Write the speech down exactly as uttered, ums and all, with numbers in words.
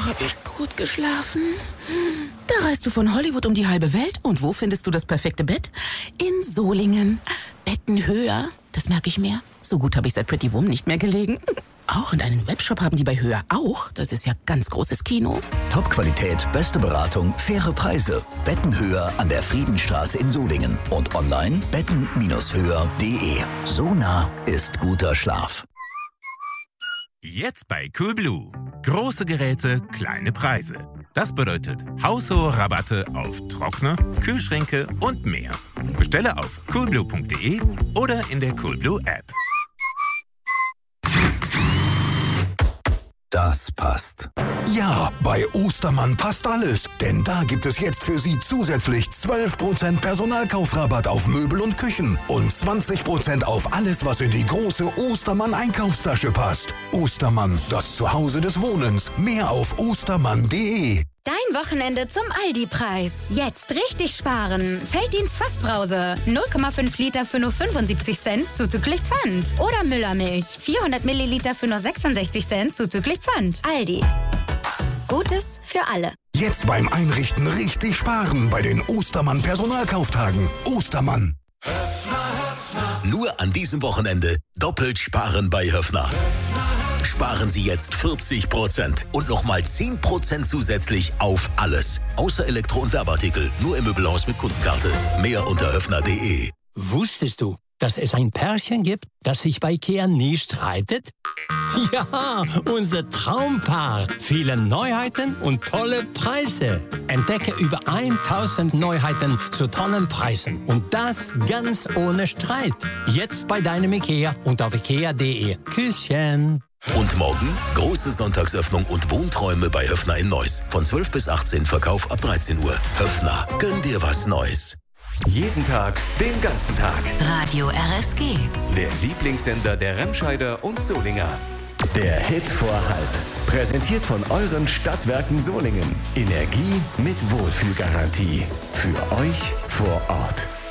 habe ich gut geschlafen. Da reist du von Hollywood um die halbe Welt. Und wo findest du das perfekte Bett? In Solingen. Betten höher, das merke ich mir. So gut habe ich seit Pretty Woman nicht mehr gelegen. Auch in einem Webshop haben die bei Höher auch. Das ist ja ganz großes Kino. Top-Qualität, beste Beratung, faire Preise. Betten Höher an der Friedenstraße in Solingen. Und online betten höher punkt de. So nah ist guter Schlaf. Jetzt bei Coolblue. Große Geräte, kleine Preise. Das bedeutet haushohe Rabatte auf Trockner, Kühlschränke und mehr. Bestelle auf coolblue punkt de oder in der Coolblue App. Das passt. Ja, bei Ostermann passt alles. Denn da gibt es jetzt für Sie zusätzlich zwölf Prozent Personalkaufrabatt auf Möbel und Küchen und zwanzig Prozent auf alles, was in die große Ostermann-Einkaufstasche passt. Ostermann, das Zuhause des Wohnens. Mehr auf ostermann punkt de. Dein Wochenende zum Aldi-Preis. Jetzt richtig sparen. Felddienst Fassbrause. null Komma fünf Liter für nur fünfundsiebzig Cent zuzüglich Pfand. Oder Müllermilch. vierhundert Milliliter für nur sechsundsechzig Cent zuzüglich Pfand. Aldi. Gutes für alle. Jetzt beim Einrichten richtig sparen bei den Ostermann Personalkauftagen. Ostermann. Nur an diesem Wochenende doppelt sparen bei Höffner. Sparen Sie jetzt vierzig Prozent und nochmal zehn Prozent zusätzlich auf alles. Außer Elektro- und Werbeartikel. Nur im Möbelhaus mit Kundenkarte. Mehr unter höffner punkt de. Wusstest du, dass es ein Pärchen gibt, das sich bei Ikea nie streitet? Ja, unser Traumpaar. Viele Neuheiten und tolle Preise. Entdecke über tausend Neuheiten zu tollen Preisen. Und das ganz ohne Streit. Jetzt bei deinem Ikea und auf ikea punkt de. Küsschen. Und morgen große Sonntagsöffnung und Wohnträume bei Höffner in Neuss. Von zwölf bis achtzehn, Verkauf ab dreizehn Uhr. Höffner, gönn dir was Neues. Jeden Tag, den ganzen Tag. Radio R S G. Der Lieblingssender der Remscheider und Solinger. Der Hit vor halb. Präsentiert von euren Stadtwerken Solingen. Energie mit Wohlfühlgarantie. Für euch vor Ort.